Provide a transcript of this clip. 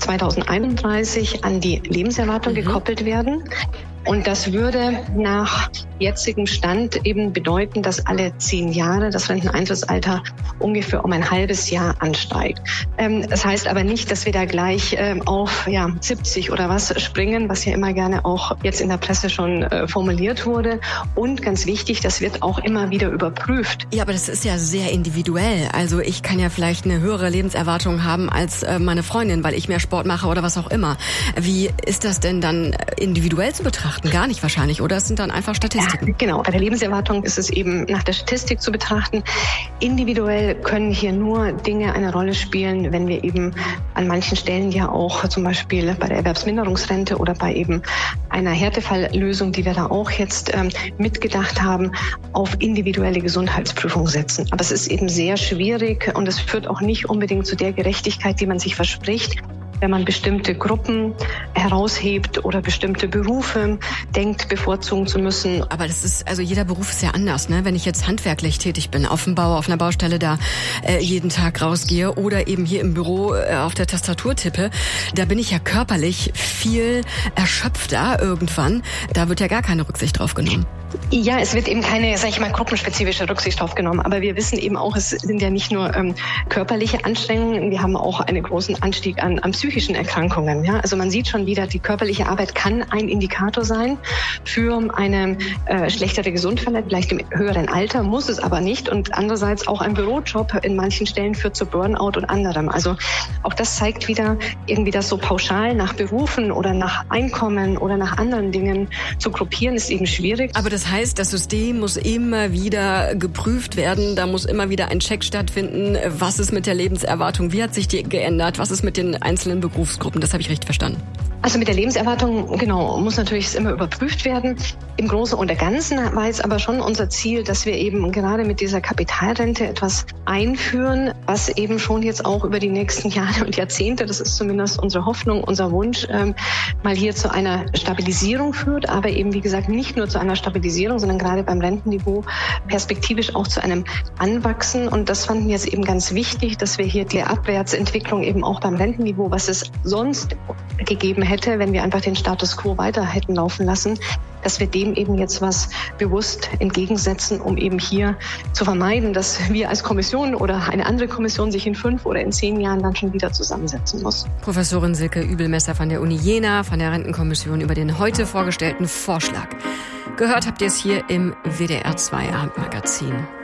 2031 an die Lebenserwartung gekoppelt werden. Und das würde nach jetzigem Stand eben bedeuten, dass alle 10 Jahre das Renteneintrittsalter ungefähr um ein halbes Jahr ansteigt. Das heißt aber nicht, dass wir da gleich auf 70 oder was springen, was ja immer gerne auch jetzt in der Presse schon formuliert wurde. Und ganz wichtig, das wird auch immer wieder überprüft. Ja, aber das ist ja sehr individuell. Also ich kann ja vielleicht eine höhere Lebenserwartung haben als meine Freundin, weil ich mehr Sport mache oder was auch immer. Wie ist das denn dann individuell zu betrachten? Gar nicht wahrscheinlich, oder? Es sind dann einfach Statistiken. Ja, genau. Bei der Lebenserwartung ist es eben nach der Statistik zu betrachten. Individuell können hier nur Dinge eine Rolle spielen, wenn wir eben an manchen Stellen ja auch zum Beispiel bei der Erwerbsminderungsrente oder bei eben einer Härtefalllösung, die wir da auch jetzt mitgedacht haben, auf individuelle Gesundheitsprüfung setzen. Aber es ist eben sehr schwierig und es führt auch nicht unbedingt zu der Gerechtigkeit, die man sich verspricht, wenn man bestimmte Gruppen heraushebt oder bestimmte Berufe denkt, bevorzugen zu müssen. Aber das ist, also jeder Beruf ist ja anders, ne? Wenn ich jetzt handwerklich tätig bin, auf dem Bau, auf einer Baustelle da jeden Tag rausgehe oder eben hier im Büro auf der Tastatur tippe, da bin ich ja körperlich viel erschöpfter irgendwann. Da wird ja gar keine Rücksicht drauf genommen. Ja, es wird eben keine, gruppenspezifische Rücksicht drauf genommen. Aber wir wissen eben auch, es sind ja nicht nur körperliche Anstrengungen, wir haben auch einen großen Anstieg an psychischen Erkrankungen. Ja? Also man sieht schon wieder, die körperliche Arbeit kann ein Indikator sein für eine schlechtere Gesundheit, vielleicht im höheren Alter, muss es aber nicht. Und andererseits auch ein Bürojob in manchen Stellen führt zu Burnout und anderem. Also auch das zeigt wieder, irgendwie das so pauschal nach Berufen oder nach Einkommen oder nach anderen Dingen zu gruppieren, ist eben schwierig. Aber das heißt, das System muss immer wieder geprüft werden, da muss immer wieder ein Check stattfinden. Was ist mit der Lebenserwartung? Wie hat sich die geändert? Was ist mit den einzelnen Berufsgruppen? Das habe ich richtig verstanden. Also mit der Lebenserwartung, genau, muss natürlich immer überprüft werden. Im Großen und Ganzen war jetzt aber schon unser Ziel, dass wir eben gerade mit dieser Kapitalrente etwas einführen, was eben schon jetzt auch über die nächsten Jahre und Jahrzehnte, das ist zumindest unsere Hoffnung, unser Wunsch, mal hier zu einer Stabilisierung führt, aber eben, wie gesagt, nicht nur zu einer Stabilisierung, sondern gerade beim Rentenniveau perspektivisch auch zu einem Anwachsen. Und das fanden wir jetzt eben ganz wichtig, dass wir hier die Abwärtsentwicklung eben auch beim Rentenniveau, was es sonst gegeben hätte, wenn wir einfach den Status quo weiter hätten laufen lassen, dass wir dem eben jetzt was bewusst entgegensetzen, um eben hier zu vermeiden, dass wir als Kommission oder eine andere Kommission sich in 5 oder in 10 Jahren dann schon wieder zusammensetzen muss. Professorin Silke Übelmesser von der Uni Jena, von der Rentenkommission über den heute vorgestellten Vorschlag. Gehört habt ihr es hier im WDR 2 Abendmagazin.